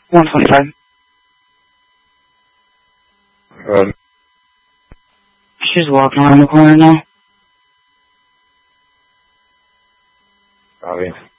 125. She's walking around the corner now. Está bien.